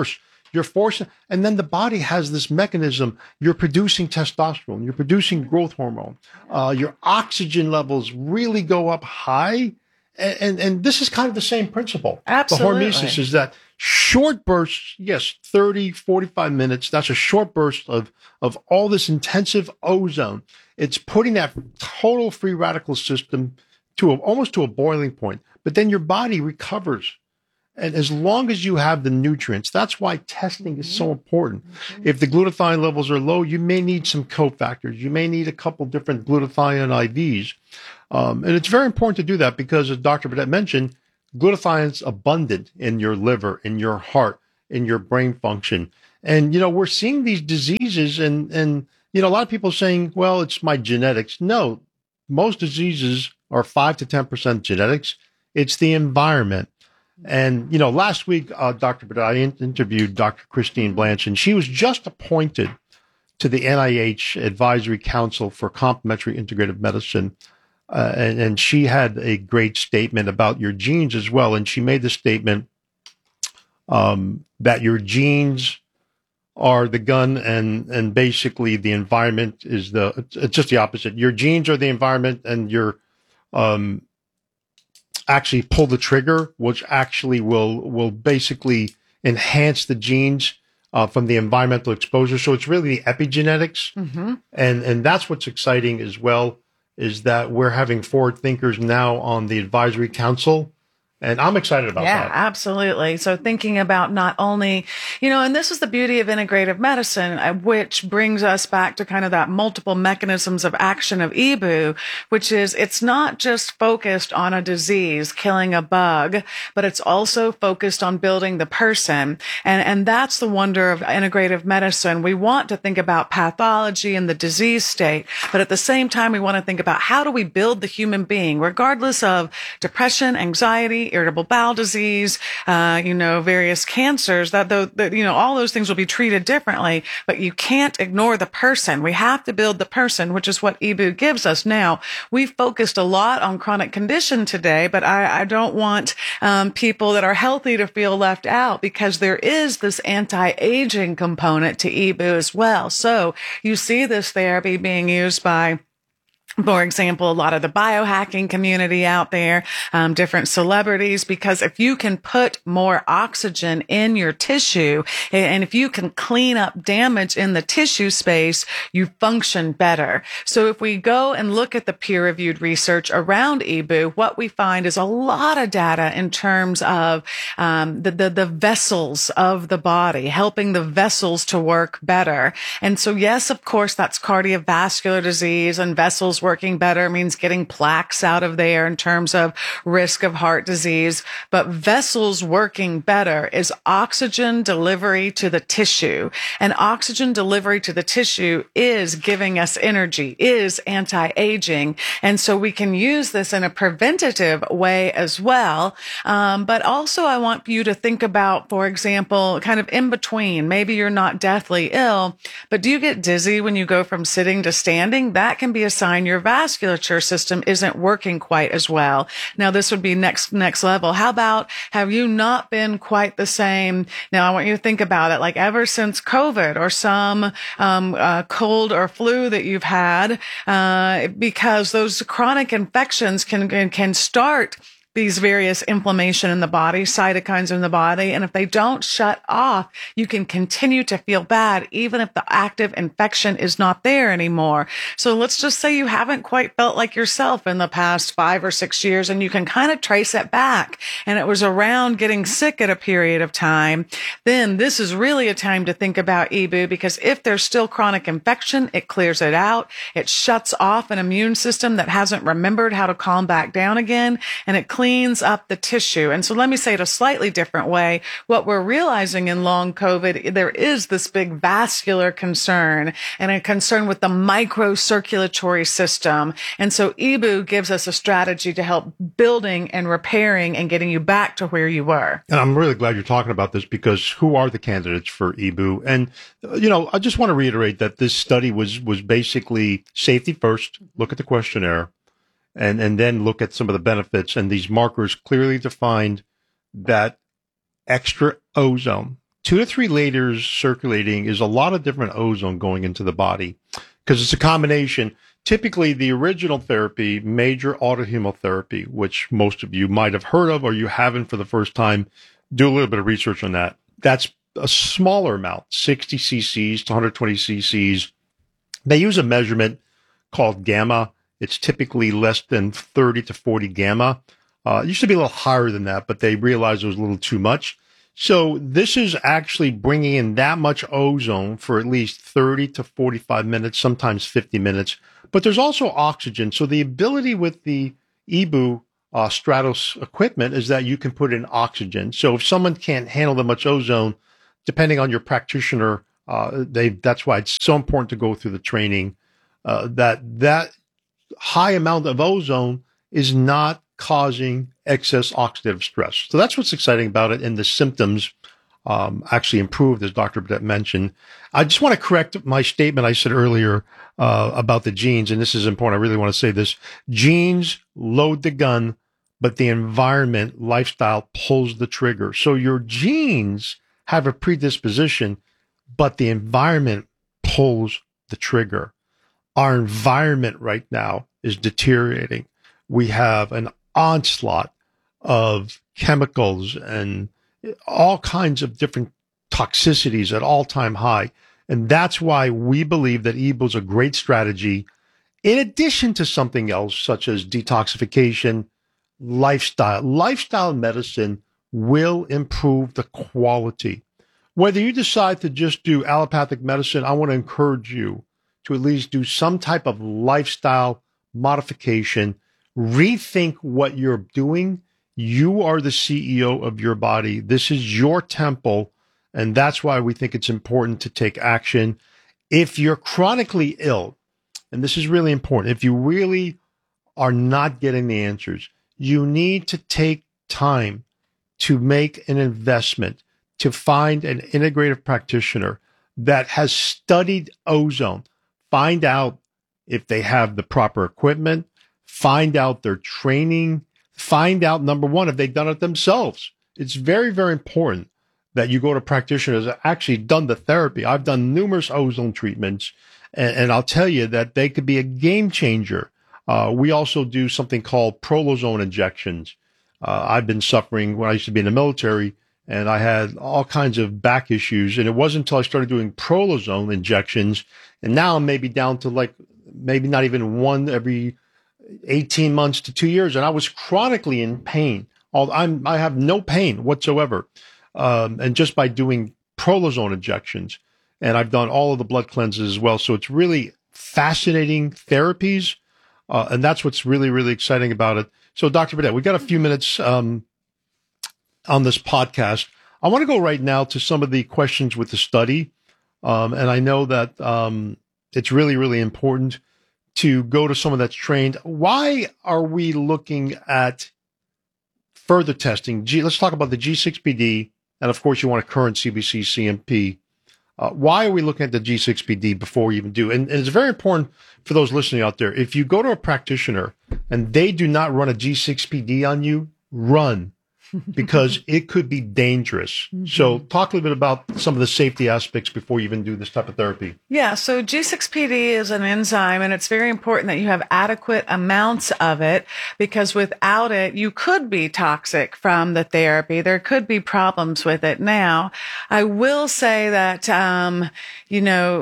[SPEAKER 2] you're forcing, and then the body has this mechanism. You're producing testosterone, you're producing growth hormone. Uh, your oxygen levels really go up high. And, and, and this is kind of the same principle.
[SPEAKER 1] Absolutely.
[SPEAKER 2] The hormesis is that short bursts, yes, thirty, forty-five minutes. That's a short burst of, of all this intensive ozone. It's putting that total free radical system to a, almost to a boiling point. But then your body recovers. And as long as you have the nutrients, that's why testing is so important. Mm-hmm. If the glutathione levels are low, you may need some cofactors. You may need a couple different glutathione I Vs. Um, and it's very important to do that because, as Doctor Burdett mentioned, glutathione is abundant in your liver, in your heart, in your brain function. And, you know, we're seeing these diseases and, and, you know, a lot of people saying, well, it's my genetics. No, most diseases are five to ten percent genetics. It's the environment. And, you know, last week, uh, Doctor Burdett, I in- interviewed Doctor Christine Blanch, and she was just appointed to the N I H Advisory Council for Complementary Integrative Medicine. Uh, and, and she had a great statement about your genes as well. And she made the statement um, that your genes are the gun and, and basically the environment is the, it's, it's just the opposite. Your genes are the environment and your, um, actually pull the trigger, which actually will, will basically enhance the genes uh, from the environmental exposure. So it's really the epigenetics. Mm-hmm. And, and that's what's exciting as well, is that we're having forward thinkers now on the advisory council. And I'm excited about
[SPEAKER 1] yeah,
[SPEAKER 2] that.
[SPEAKER 1] Yeah, absolutely. So thinking about not only, you know, and this is the beauty of integrative medicine, which brings us back to kind of that multiple mechanisms of action of E B U, which is it's not just focused on a disease, killing a bug, but it's also focused on building the person. And, and that's the wonder of integrative medicine. We want to think about pathology and the disease state, but at the same time, we want to think about how do we build the human being, regardless of depression, anxiety, irritable bowel disease, uh, you know, various cancers, that, the, the, you know, all those things will be treated differently, but you can't ignore the person. We have to build the person, which is what E B U gives us. Now, we've focused a lot on chronic condition today, but I, I don't want um, people that are healthy to feel left out because there is this anti-aging component to E B U as well. So you see this therapy being used by, for example, a lot of the biohacking community out there, um, different celebrities, because if you can put more oxygen in your tissue and if you can clean up damage in the tissue space, you function better. So if we go and look at the peer-reviewed research around E B U, what we find is a lot of data in terms of um, the, the, the vessels of the body, helping the vessels to work better. And so, yes, of course, that's cardiovascular disease, and vessels working better means getting plaques out of there in terms of risk of heart disease. But vessels working better is oxygen delivery to the tissue. And oxygen delivery to the tissue is giving us energy, is anti-aging. And so we can use this in a preventative way as well. Um, but also I want you to think about, for example, kind of in between. Maybe you're not deathly ill, but do you get dizzy when you go from sitting to standing? That can be a sign your vasculature system isn't working quite as well. Now, this would be next, next level. How about, have you not been quite the same? Now, I want you to think about it, like ever since COVID or some, um, uh, cold or flu that you've had, uh, because those chronic infections can, can, can start these various inflammation in the body, cytokines in the body. And if they don't shut off, you can continue to feel bad, even if the active infection is not there anymore. So let's just say you haven't quite felt like yourself in the past five or six years, and you can kind of trace it back. And it was around getting sick at a period of time. Then this is really a time to think about E B U, because if there's still chronic infection, it clears it out. It shuts off an immune system that hasn't remembered how to calm back down again, and it cleans cleans up the tissue. And so let me say it a slightly different way. What we're realizing in long COVID, there is this big vascular concern and a concern with the microcirculatory system. And so E B U gives us a strategy to help building and repairing and getting you back to where you were.
[SPEAKER 2] And I'm really glad you're talking about this, because who are the candidates for E B U? And, you know, I just want to reiterate that this study was, was basically safety first, look at the questionnaire, and, and then look at some of the benefits. And these markers clearly defined that extra ozone, two to three liters circulating is a lot of different ozone going into the body because it's a combination. Typically, the original therapy, major autohemotherapy, which most of you might have heard of or you haven't for the first time, do a little bit of research on that. That's a smaller amount, sixty cc's to one hundred twenty cc's. They use a measurement called gamma. It's typically less than thirty to forty gamma. Uh, it used to be a little higher than that, but they realized it was a little too much. So this is actually bringing in that much ozone for at least thirty to forty-five minutes, sometimes fifty minutes. But there's also oxygen. So the ability with the E B U uh, Stratos equipment is that you can put in oxygen. So if someone can't handle that much ozone, depending on your practitioner, uh, they that's why it's so important to go through the training. Uh, that that high amount of ozone is not causing excess oxidative stress. So that's what's exciting about it. And the symptoms um, actually improved, as Doctor Burdett mentioned. I just want to correct my statement I said earlier uh, about the genes. And this is important. I really want to say this. Genes load the gun, but the environment, lifestyle pulls the trigger. So your genes have a predisposition, but the environment pulls the trigger. Our environment right now is deteriorating. We have an onslaught of chemicals and all kinds of different toxicities at all-time high. And that's why we believe that E B U is a great strategy, in addition to something else, such as detoxification, lifestyle. Lifestyle medicine will improve the quality. Whether you decide to just do allopathic medicine, I want to encourage you to at least do some type of lifestyle modification. Rethink what you're doing. You are the C E O of your body. This is your temple, and that's why we think it's important to take action. If you're chronically ill, and this is really important, if you really are not getting the answers, you need to take time to make an investment to find an integrative practitioner that has studied ozone. Find out if they have the proper equipment, find out their training, find out, number one, if they've done it themselves. It's very, very important that you go to practitioners that actually done the therapy. I've done numerous ozone treatments, and, and I'll tell you that they could be a game changer. Uh, we also do something called prolozone injections. Uh, I've been suffering when I used to be in the military, and I had all kinds of back issues. And it wasn't until I started doing prolozone injections, and now I'm maybe down to like maybe not even one every eighteen months to two years. And I was chronically in pain. I'm, I have no pain whatsoever. Um, and just by doing prolozone injections, and I've done all of the blood cleanses as well. So it's really fascinating therapies. Uh, and that's what's really, really exciting about it. So Doctor Burdett, we got a few minutes um, on this podcast. I want to go right now to some of the questions with the study. Um, and I know that um, it's really, really important to go to someone that's trained. Why are we looking at further testing? G, let's talk about the G six P D. And of course, you want a current C B C C M P. Uh, why are we looking at the G six P D before we even do? And, and it's very important for those listening out there. If you go to a practitioner and they do not run a G six P D on you, run, because it could be dangerous. Mm-hmm. So talk a little bit about some of the safety aspects before you even do this type of therapy.
[SPEAKER 1] Yeah, so G six P D is an enzyme, and it's very important that you have adequate amounts of it, because without it, you could be toxic from the therapy. There could be problems with it. Now, I will say that, um, you know,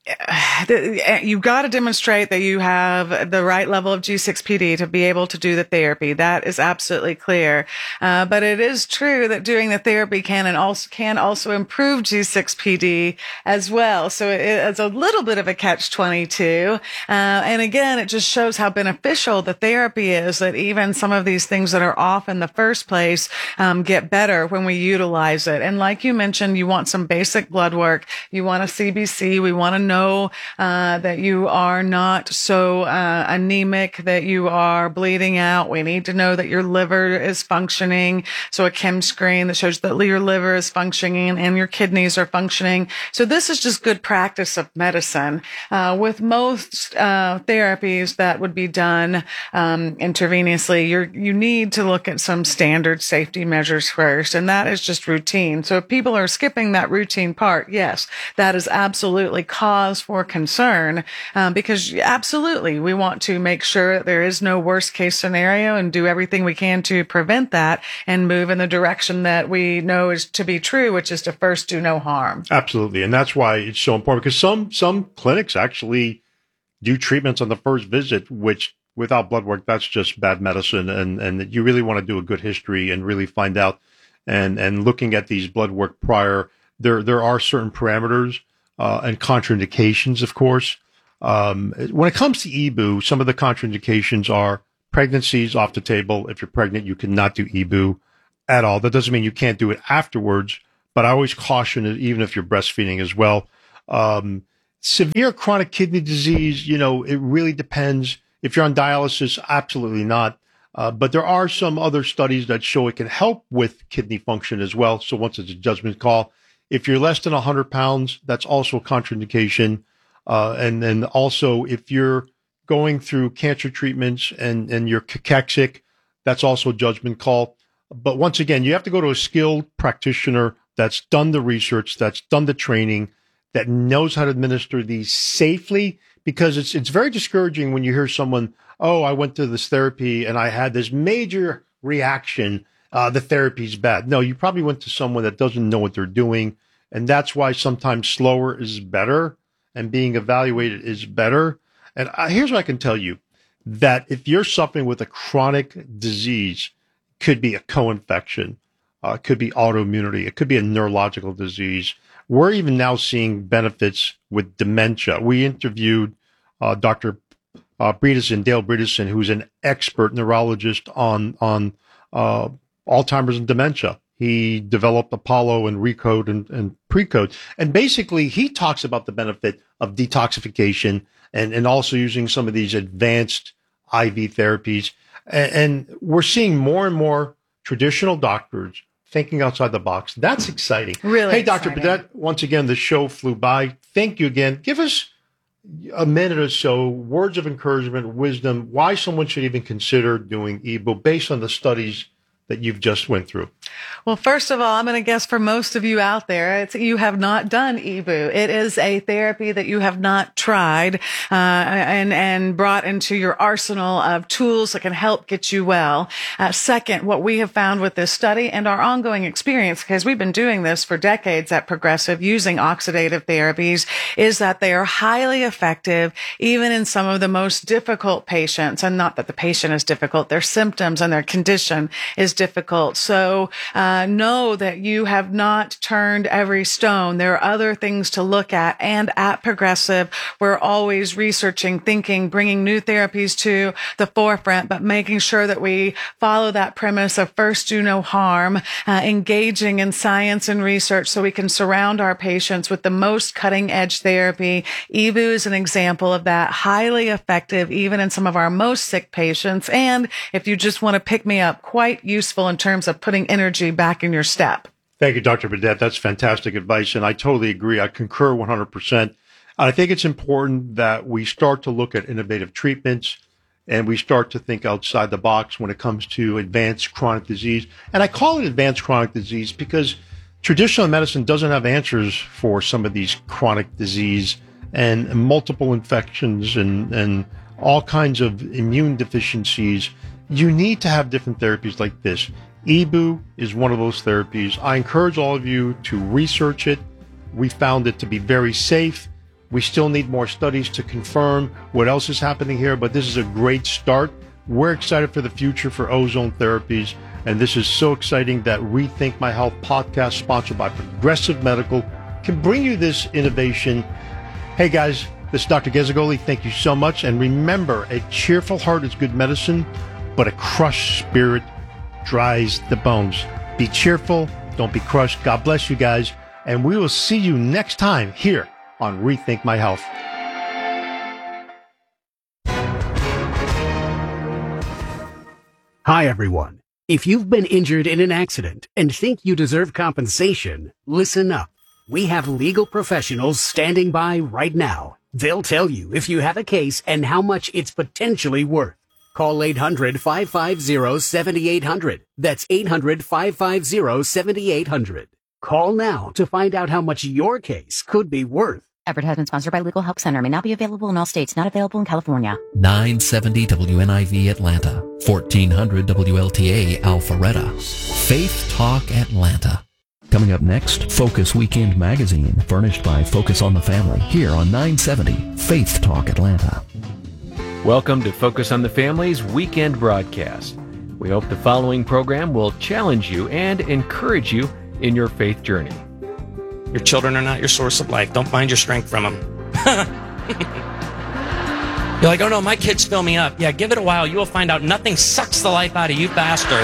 [SPEAKER 1] you've got to demonstrate that you have the right level of G six P D to be able to do the therapy. That is absolutely clear. Uh, but it is true that doing the therapy can and also can also improve G six P D as well. So it, it's a little bit of a catch twenty-two. Uh, and again, it just shows how beneficial the therapy is, that even some of these things that are off in the first place um, get better when we utilize it. And like you mentioned, you want some basic blood work. You want a C B C. We want to know uh, that you are not so uh, anemic that you are bleeding out. We need to know that your liver is functioning. So a chem screen that shows that your liver is functioning and your kidneys are functioning. So this is just good practice of medicine. Uh, with most uh, therapies that would be done um, intravenously, you're, you need to look at some standard safety measures first, and that is just routine. So if people are skipping that routine part, yes, that is absolutely cause for concern, um, because absolutely we want to make sure that there is no worst case scenario and do everything we can to prevent that and move in the direction that we know is to be true, which is to first do no harm.
[SPEAKER 2] Absolutely. And that's why it's so important, because some, some clinics actually do treatments on the first visit, which without blood work, that's just bad medicine. And, and you really want to do a good history and really find out. And, and looking at these blood work prior, there, there are certain parameters, uh, and contraindications, of course. Um, when it comes to E B U, some of the contraindications are pregnancies off the table. If you're pregnant, you cannot do E B U at all. That doesn't mean you can't do it afterwards, but I always caution it, even if you're breastfeeding as well. Um, severe chronic kidney disease, you know, it really depends. If you're on dialysis, absolutely not. Uh, but there are some other studies that show it can help with kidney function as well. So once it's a judgment call, if you're less than one hundred pounds, that's also a contraindication. Uh, and then also if you're going through cancer treatments and, and you're cachexic, that's also a judgment call. But once again, you have to go to a skilled practitioner that's done the research, that's done the training, that knows how to administer these safely, because it's it's very discouraging when you hear someone, oh, I went to this therapy and I had this major reaction. Uh, the therapy's bad. No, you probably went to someone that doesn't know what they're doing. And that's why sometimes slower is better and being evaluated is better. And uh, here's what I can tell you, that if you're suffering with a chronic disease, could be a co-infection, uh, it could be autoimmunity, it could be a neurological disease. We're even now seeing benefits with dementia. We interviewed uh, Doctor Uh, Bredesen, Dale Bredesen, who's an expert neurologist on on uh, Alzheimer's and dementia. He developed Apollo and Recode and, and Precode. And basically, he talks about the benefit of detoxification and, and also using some of these advanced I V therapies. And, and we're seeing more and more traditional doctors thinking outside the box. That's exciting.
[SPEAKER 1] Really
[SPEAKER 2] Hey, Doctor
[SPEAKER 1] exciting.
[SPEAKER 2] Burdett, once again, the show flew by. Thank you again. Give us a minute or so, words of encouragement, wisdom, why someone should even consider doing E B U based on the studies that you've just went through.
[SPEAKER 1] Well, first of all, I'm going to guess for most of you out there, it's, you have not done E B U. It is a therapy that you have not tried uh, and and brought into your arsenal of tools that can help get you well. Uh, second, what we have found with this study and our ongoing experience, because we've been doing this for decades at Progressive using oxidative therapies, is that they are highly effective even in some of the most difficult patients. And not that the patient is difficult, their symptoms and their condition is difficult. So uh, know that you have not turned every stone. There are other things to look at. And at Progressive, we're always researching, thinking, bringing new therapies to the forefront, but making sure that we follow that premise of first do no harm, uh, engaging in science and research so we can surround our patients with the most cutting edge therapy. E B U is an example of that, highly effective even in some of our most sick patients. And if you just want to pick me up, quite useful in terms of putting energy back in your step.
[SPEAKER 2] Thank you, Doctor Burdett. That's fantastic advice, and I totally agree. I concur one hundred percent. I think it's important that we start to look at innovative treatments and we start to think outside the box when it comes to advanced chronic disease. And I call it advanced chronic disease because traditional medicine doesn't have answers for some of these chronic disease and multiple infections and, and all kinds of immune deficiencies. You need to have different therapies like this. E B U is one of those therapies. I encourage all of you to research it. We found it to be very safe. We still need more studies to confirm what else is happening here, but this is a great start. We're excited for the future for ozone therapies, and this is so exciting that Rethink My Health podcast, sponsored by Progressive Medical, can bring you this innovation. Hey guys, this is Doctor Gezagoli. Thank you so much. And remember, a cheerful heart is good medicine, but a crushed spirit dries the bones. Be cheerful. Don't be crushed. God bless you guys. And we will see you next time here on Rethink My Health.
[SPEAKER 14] Hi, everyone. If you've been injured in an accident and think you deserve compensation, listen up. We have legal professionals standing by right now. They'll tell you if you have a case and how much it's potentially worth. Call eight hundred, five five zero, seven eight zero zero. That's eight hundred, five five zero, seven eight zero zero. Call now to find out how much your case could be worth.
[SPEAKER 15] Advertisement sponsored by Legal Help Center. May not be available in all states. Not available in California.
[SPEAKER 12] nine seventy W N I V Atlanta, fourteen hundred W L T A Alpharetta. Faith Talk Atlanta. Coming up next, Focus Weekend Magazine, furnished by Focus on the Family, here on nine seventy Faith Talk Atlanta.
[SPEAKER 16] Welcome to Focus on the Family's weekend broadcast. We hope the following program will challenge you and encourage you in your faith journey.
[SPEAKER 17] Your children are not your source of life. Don't find your strength from them. You're like, oh no, my kids fill me up. Yeah, give it a while. You will find out nothing sucks the life out of you faster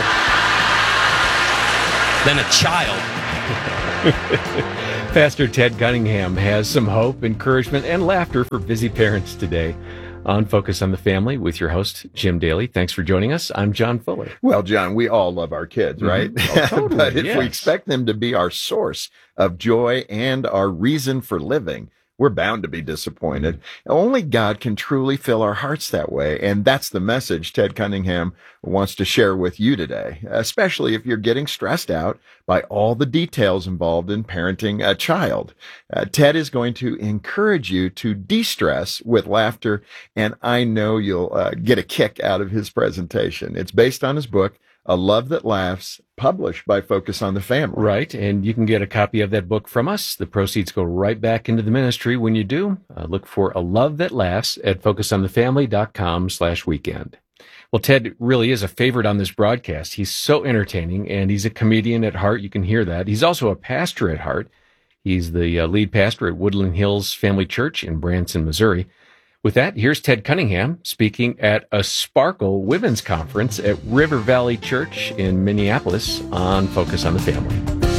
[SPEAKER 17] than a child.
[SPEAKER 16] Pastor Ted Cunningham has some hope, encouragement, and laughter for busy parents today on Focus on the Family with your host, Jim Daly. Thanks for joining us. I'm John Fuller.
[SPEAKER 18] Well, John, we all love our kids, right?
[SPEAKER 16] Mm-hmm. Oh, totally,
[SPEAKER 18] but if
[SPEAKER 16] yes.
[SPEAKER 18] we expect them to be our source of joy and our reason for living, we're bound to be disappointed. Mm-hmm. Only God can truly fill our hearts that way. And that's the message Ted Cunningham wants to share with you today, especially if you're getting stressed out by all the details involved in parenting a child. Uh, Ted is going to encourage you to de-stress with laughter, and I know you'll uh, get a kick out of his presentation. It's based on his book, A Love That Laughs, published by Focus on the Family.
[SPEAKER 16] Right, and you can get a copy of that book from us. The proceeds go right back into the ministry when you do. Uh, look for A Love That Laughs at focus on the family dot com slash weekend. Well, Ted really is a favorite on this broadcast. He's so entertaining, and he's a comedian at heart. You can hear that. He's also a pastor at heart. He's the uh, lead pastor at Woodland Hills Family Church in Branson, Missouri. With that, here's Ted Cunningham speaking at a Sparkle Women's Conference at River Valley Church in Minneapolis on Focus on the Family.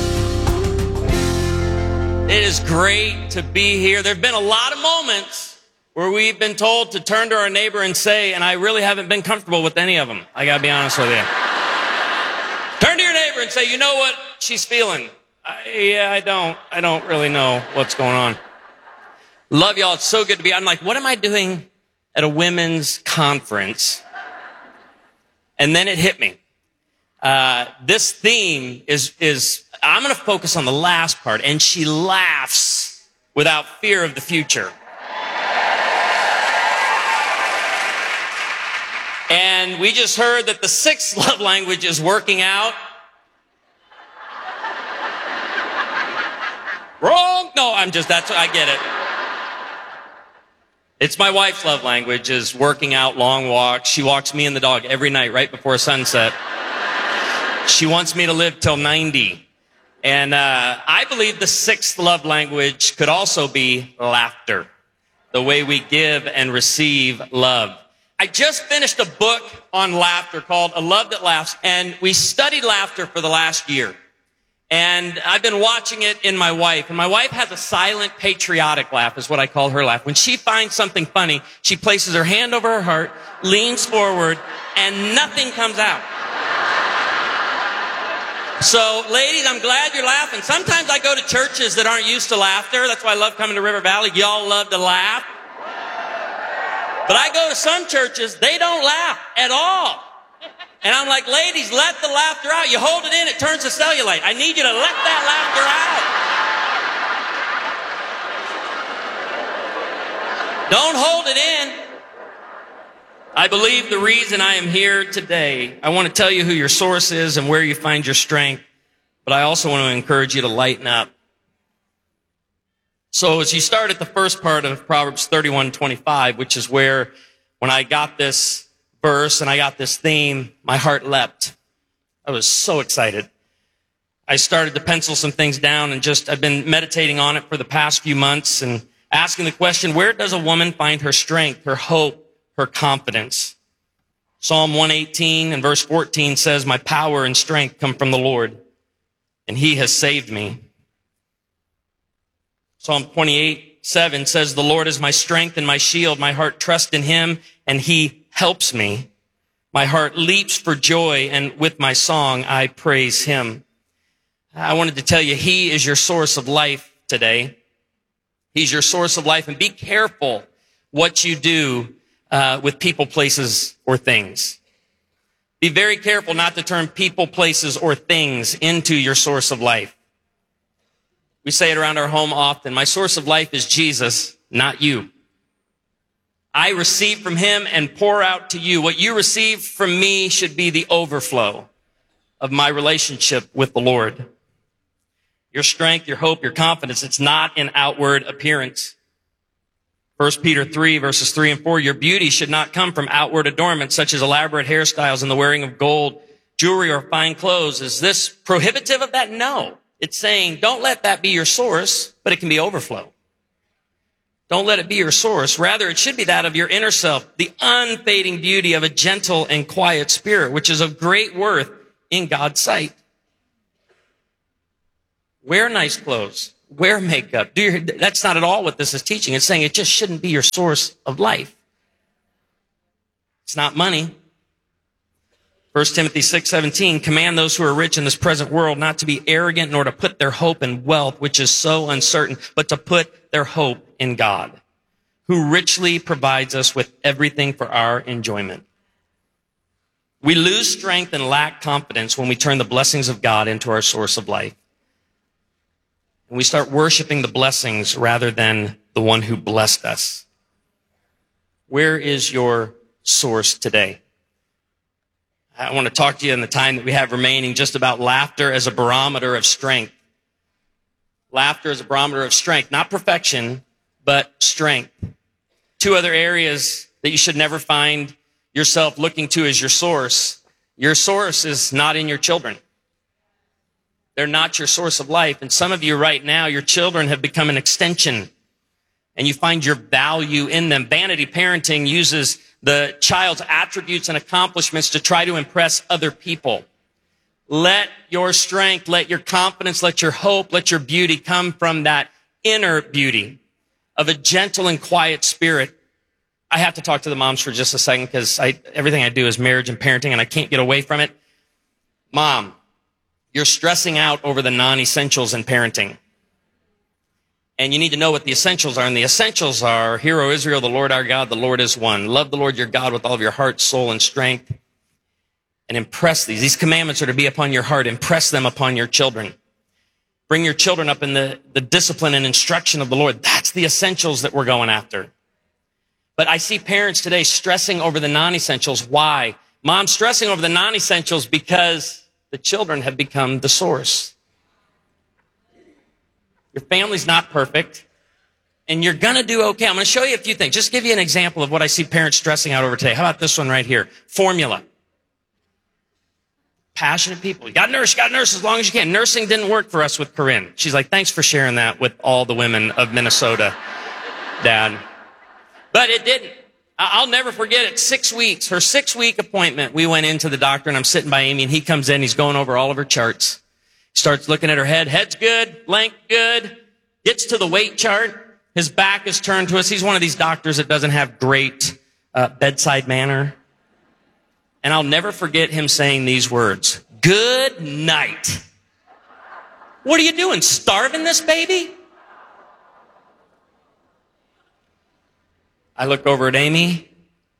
[SPEAKER 17] It is great to be here. There have been a lot of moments where we've been told to turn to our neighbor and say, and I really haven't been comfortable with any of them. I gotta be honest with you. Turn to your neighbor and say, you know what she's feeling? I, yeah, I don't. I don't really know what's going on. Love y'all. It's so good to be. I'm like, what am I doing at a women's conference? And then it hit me. Uh, this theme is, is, I'm going to focus on the last part. And she laughs without fear of the future. And we just heard that the sixth love language is working out. Wrong. No, I'm just, that's, I get it. It's my wife's love language is working out, long walks. She walks me and the dog every night right before sunset. She wants me to live till ninety. And uh, I believe the sixth love language could also be laughter, the way we give and receive love. I just finished a book on laughter called A Love That Laughs, and we studied laughter for the last year. And I've been watching it in my wife. And my wife has a silent patriotic laugh, is what I call her laugh. When she finds something funny, she places her hand over her heart, leans forward, and nothing comes out. So, ladies, I'm glad you're laughing. Sometimes I go to churches that aren't used to laughter. That's why I love coming to River Valley. Y'all love to laugh. But I go to some churches, they don't laugh at all. And I'm like, ladies, let the laughter out. You hold it in, it turns to cellulite. I need you to let that laughter out. Don't hold it in. I believe the reason I am here today, I want to tell you who your source is and where you find your strength. But I also want to encourage you to lighten up. So as you start at the first part of Proverbs thirty-one twenty-five, which is where when I got this verse and I got this theme, my heart leapt. I was so excited. I started to pencil some things down and just, I've been meditating on it for the past few months and asking the question, where does a woman find her strength, her hope, her confidence? Psalm one eighteen and verse fourteen says, my power and strength come from the Lord, and he has saved me. Psalm twenty-eight seven says, the Lord is my strength and my shield. My heart trusts in him and he helps me. My heart leaps for joy, and with my song, I praise him. I wanted to tell you, he is your source of life today. He's your source of life, and be careful what you do uh, with people, places, or things. Be very careful not to turn people, places, or things into your source of life. We say it around our home often. My source of life is Jesus, not you. I receive from him and pour out to you. What you receive from me should be the overflow of my relationship with the Lord. Your strength, your hope, your confidence, it's not an outward appearance. First Peter three, verses three and four, your beauty should not come from outward adornment, such as elaborate hairstyles and the wearing of gold, jewelry, or fine clothes. Is this prohibitive of that? No. It's saying, don't let that be your source, but it can be overflow. Don't let it be your source. Rather, it should be that of your inner self, the unfading beauty of a gentle and quiet spirit, which is of great worth in God's sight. Wear nice clothes. Wear makeup. Do your, that's not at all what this is teaching. It's saying it just shouldn't be your source of life. It's not money. First Timothy six seventeen, command those who are rich in this present world not to be arrogant nor to put their hope in wealth, which is so uncertain, but to put their hope in God, who richly provides us with everything for our enjoyment. We lose strength and lack confidence when we turn the blessings of God into our source of life. And we start worshiping the blessings rather than the one who blessed us. Where is your source today? I want to talk to you in the time that we have remaining just about laughter as a barometer of strength. Laughter as a barometer of strength, not perfection, but strength. Two other areas that you should never find yourself looking to as your source. Your source is not in your children. They're not your source of life. And some of you right now, your children have become an extension, and you find your value in them. Vanity parenting uses the child's attributes and accomplishments to try to impress other people. Let your strength, let your confidence, let your hope, let your beauty come from that inner beauty of a gentle and quiet spirit. I have to talk to the moms for just a second because I, everything I do is marriage and parenting, and I can't get away from it. Mom, you're stressing out over the non-essentials in parenting. And you need to know what the essentials are. And the essentials are, Hear, O Israel, the Lord our God, the Lord is one. Love the Lord your God with all of your heart, soul, and strength. And impress these. These commandments are to be upon your heart. Impress them upon your children. Bring your children up in the, the discipline and instruction of the Lord. That's the essentials that we're going after. But I see parents today stressing over the non-essentials. Why? Mom, stressing over the non-essentials because the children have become the source. Your family's not perfect, and you're going to do okay. I'm going to show you a few things. Just give you an example of what I see parents stressing out over today. How about this one right here? Formula. Passionate people. You got to nurse, you got to nurse as long as you can. Nursing didn't work for us with Corinne. She's like, thanks for sharing that with all the women of Minnesota, Dad. But it didn't. I'll never forget it. Six weeks, her six-week appointment, we went into the doctor, and I'm sitting by Amy, and he comes in. He's going over all of her charts. Starts looking at her head. Head's good. Length good. Gets to the weight chart. His back is turned to us. He's one of these doctors that doesn't have great uh, bedside manner. And I'll never forget him saying these words. Good night. What are you doing? Starving this baby? I look over at Amy.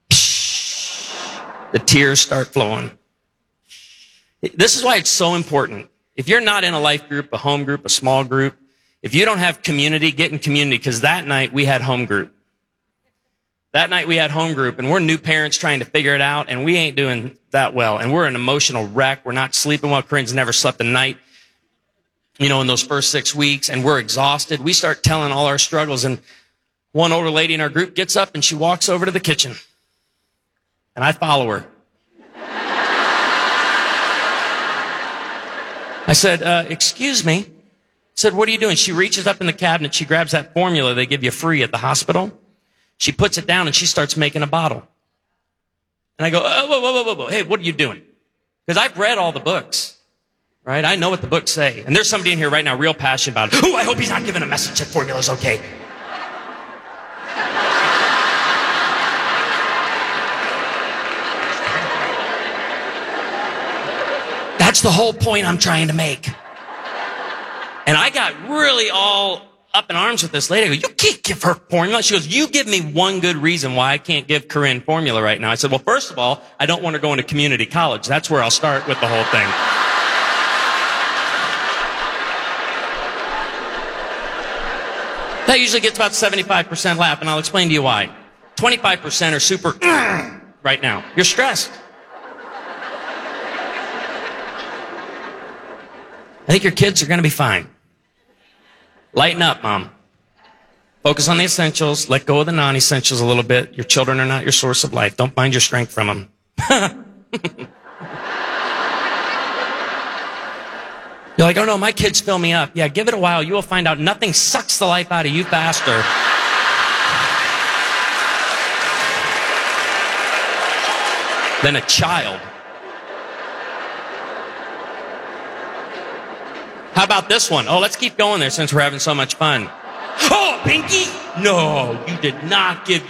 [SPEAKER 17] The tears start flowing. This is why it's so important. If you're not in a life group, a home group, a small group, if you don't have community, get in community, because that night we had home group. That night we had home group, and we're new parents trying to figure it out, and we ain't doing that well. And we're an emotional wreck. We're not sleeping well. Corinne's never slept a night, you know, in those first six weeks, and we're exhausted. We start telling all our struggles, and one older lady in our group gets up, and she walks over to the kitchen, and I follow her. I said, uh, excuse me. I said, what are you doing? She reaches up in the cabinet. She grabs that formula they give you free at the hospital. She puts it down and she starts making a bottle. And I go, oh, whoa, whoa, whoa, whoa, whoa. Hey, what are you doing? Because I've read all the books, right? I know what the books say. And there's somebody in here right now real passionate about it. Oh, I hope he's not giving a message that formula's okay. That's the whole point I'm trying to make. And I got really all up in arms with this lady. I go, you can't give her formula. She goes, you give me one good reason why I can't give Corinne formula right now. I said, well, first of all, I don't want her going to community college. That's where I'll start with the whole thing. That usually gets about seventy-five percent laugh, and I'll explain to you why. twenty-five percent are super right now. You're stressed. I think your kids are going to be fine. Lighten up, Mom. Focus on the essentials. Let go of the non-essentials a little bit. Your children are not your source of life. Don't find your strength from them. You're like, oh no, my kids fill me up. Yeah, give it a while. You will find out nothing sucks the life out of you faster than a child. How about this one? Oh, let's keep going there since we're having so much fun. Oh, Pinky? No, you did not give